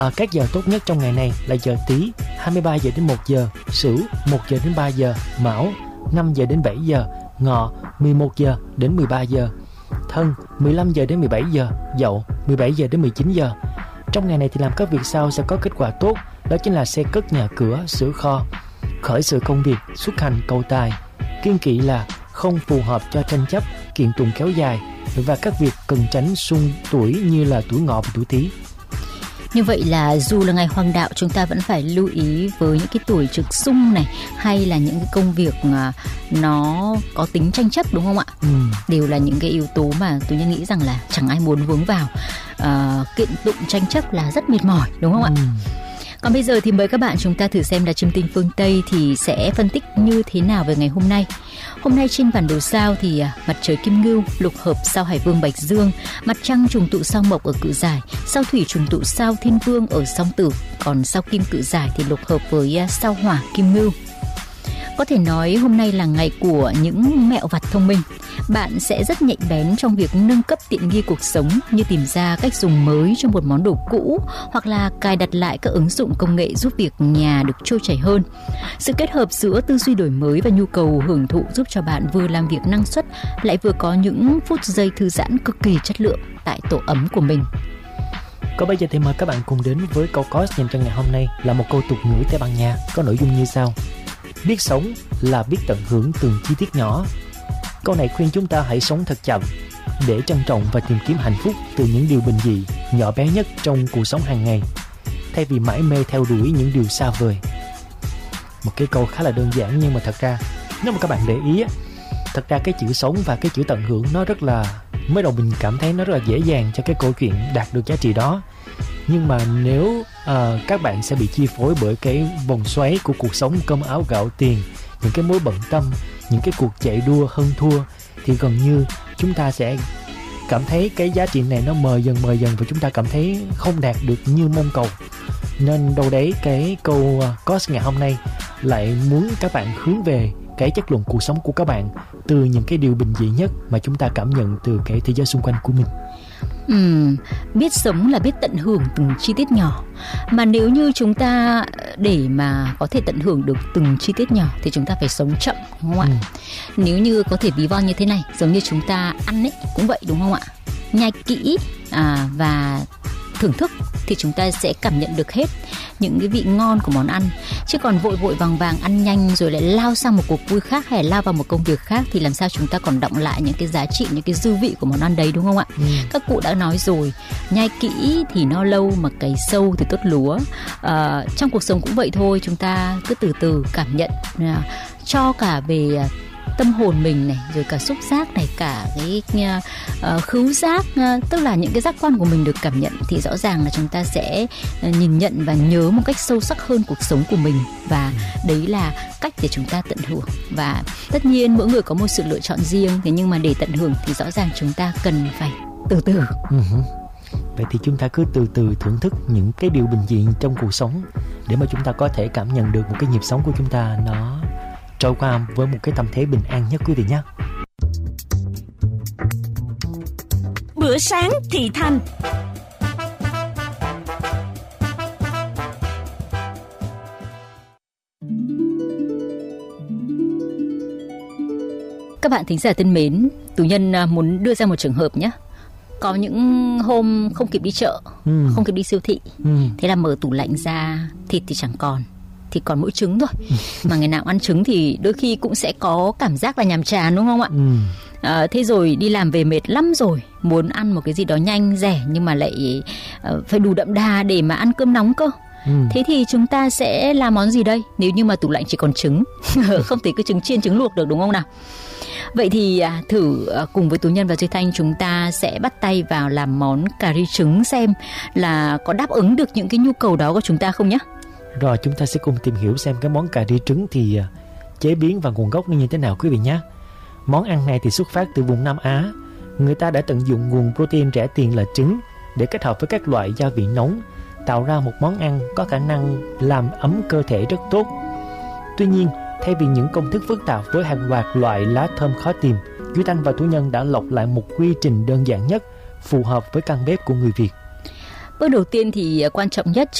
Các giờ tốt nhất trong ngày này là giờ Tý 23 giờ đến 1 giờ, Sửu 1 giờ đến 3 giờ, Mão 5 giờ đến 7 giờ, Ngọ 11 giờ đến 13 giờ, Thân 15 giờ đến 17 giờ, Dậu 17 giờ đến 19 giờ. Trong ngày này thì làm các việc sau sẽ có kết quả tốt, đó chính là xây cất nhà cửa, sửa kho, khởi sự công việc, xuất hành cầu tài. Kiêng kỵ là không phù hợp cho tranh chấp, kiện tụng kéo dài và các việc cần tránh xung tuổi như là tuổi Ngọ và tuổi Tý. Như vậy là dù là ngày hoàng đạo, chúng ta vẫn phải lưu ý với những cái tuổi trực xung này, hay là những cái công việc nó có tính tranh chấp, đúng không ạ? Đều là những cái yếu tố mà tôi nghĩ rằng là chẳng ai muốn vướng vào. Kiện tụng tranh chấp là rất mệt mỏi, đúng không ạ? Còn bây giờ thì mời các bạn chúng ta thử xem là chim tinh phương Tây thì sẽ phân tích như thế nào về ngày hôm nay. Hôm nay trên bản đồ sao thì mặt trời Kim Ngưu lục hợp sao Hải Vương Bạch Dương, mặt trăng trùng tụ sao Mộc ở Cự Giải, sao Thủy trùng tụ sao Thiên Vương ở Song Tử, còn sao Kim Cự Giải thì lục hợp với sao Hỏa Kim Ngưu. Có thể nói hôm nay là ngày của những mẹo vặt thông minh. Bạn sẽ rất nhạy bén trong việc nâng cấp tiện nghi cuộc sống, như tìm ra cách dùng mới cho một món đồ cũ, hoặc là cài đặt lại các ứng dụng công nghệ giúp việc nhà được trôi chảy hơn. Sự kết hợp giữa tư duy đổi mới và nhu cầu hưởng thụ giúp cho bạn vừa làm việc năng suất, lại vừa có những phút giây thư giãn cực kỳ chất lượng tại tổ ấm của mình. Còn bây giờ thì mời các bạn cùng đến với câu COS dành cho ngày hôm nay, là một câu tục ngữ Tây Ban Nha có nội dung như sau: biết sống là biết tận hưởng từng chi tiết nhỏ. Câu này khuyên chúng ta hãy sống thật chậm để trân trọng và tìm kiếm hạnh phúc từ những điều bình dị, nhỏ bé nhất trong cuộc sống hàng ngày, thay vì mãi mê theo đuổi những điều xa vời. Một cái câu khá là đơn giản, nhưng mà thật ra nếu mà các bạn để ý, thật ra cái chữ sống và cái chữ tận hưởng nó rất là, mới đầu mình cảm thấy nó rất là dễ dàng cho cái câu chuyện đạt được giá trị đó. Nhưng mà nếu các bạn sẽ bị chi phối bởi cái vòng xoáy của cuộc sống cơm áo gạo tiền, những cái mối bận tâm, những cái cuộc chạy đua hơn thua, thì gần như chúng ta sẽ cảm thấy cái giá trị này nó mờ dần và chúng ta cảm thấy không đạt được như mong cầu. Nên đâu đấy cái câu COS ngày hôm nay lại muốn các bạn hướng về cái chất lượng cuộc sống của các bạn từ những cái điều bình dị nhất mà chúng ta cảm nhận từ cái thế giới xung quanh của mình. Biết sống là biết tận hưởng từng chi tiết nhỏ. Mà nếu như chúng ta để mà có thể tận hưởng được từng chi tiết nhỏ thì chúng ta phải sống chậm, đúng không ạ? Nếu như có thể ví von như thế này, giống như chúng ta ăn ấy cũng vậy, đúng không ạ? Nhai kỹ và thưởng thức thì chúng ta sẽ cảm nhận được hết những cái vị ngon của món ăn. Chứ còn vội vàng ăn nhanh rồi lại lao sang một cuộc vui khác hay là lao vào một công việc khác thì làm sao chúng ta còn đọng lại những cái giá trị, những cái dư vị của món ăn đấy, đúng không ạ? Các cụ đã nói rồi, nhai kỹ thì no lâu mà cày sâu thì tốt lúa. Trong cuộc sống cũng vậy thôi, chúng ta cứ từ từ cảm nhận cho cả về tâm hồn mình này, rồi cả xúc giác này, cả cái khứu giác, tức là những cái giác quan của mình được cảm nhận, thì rõ ràng là chúng ta sẽ nhìn nhận và nhớ một cách sâu sắc hơn cuộc sống của mình. Và đấy là cách để chúng ta tận hưởng. Và tất nhiên mỗi người có một sự lựa chọn riêng, thế nhưng mà để tận hưởng thì rõ ràng chúng ta cần phải từ từ. Vậy thì chúng ta cứ từ từ thưởng thức những cái điều bình dị trong cuộc sống để mà chúng ta có thể cảm nhận được một cái nhịp sống của chúng ta nó trôi qua với một cái tâm thế bình an nhất, quý vị nhé. Bữa sáng thị thành. Các bạn thính giả thân mến, Tú Nhân muốn đưa ra một trường hợp nhé. Có những hôm không kịp đi chợ, không kịp đi siêu thị, thế là mở tủ lạnh ra, thịt thì chẳng còn, thì còn mỗi trứng thôi. Mà ngày nào ăn trứng thì đôi khi cũng sẽ có cảm giác là nhàm chán, đúng không ạ? Thế rồi đi làm về mệt lắm rồi, muốn ăn một cái gì đó nhanh rẻ nhưng mà lại phải đủ đậm đà để mà ăn cơm nóng cơ. Thế thì chúng ta sẽ làm món gì đây nếu như mà tủ lạnh chỉ còn trứng? Không thể cứ trứng chiên trứng luộc được, đúng không nào? Vậy thì thử cùng với Tú Nhân và Duy Thanh chúng ta sẽ bắt tay vào làm món cà ri trứng xem là có đáp ứng được những cái nhu cầu đó của chúng ta không nhé. Rồi chúng ta sẽ cùng tìm hiểu xem cái món cà ri trứng thì chế biến và nguồn gốc nó như thế nào, quý vị nhé. Món ăn này thì xuất phát từ vùng Nam Á. Người ta đã tận dụng nguồn protein rẻ tiền là trứng để kết hợp với các loại gia vị nóng, tạo ra một món ăn có khả năng làm ấm cơ thể rất tốt. Tuy nhiên, thay vì những công thức phức tạp với hàng loạt loại lá thơm khó tìm, Duy Thanh và Tú Nhân đã lọc lại một quy trình đơn giản nhất, phù hợp với căn bếp của người Việt. Bước đầu tiên thì quan trọng nhất